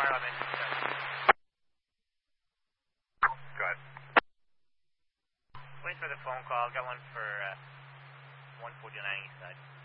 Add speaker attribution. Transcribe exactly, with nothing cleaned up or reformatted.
Speaker 1: I'm in. Go ahead. Wait for the phone call. Got one for uh, one forty-nine east side.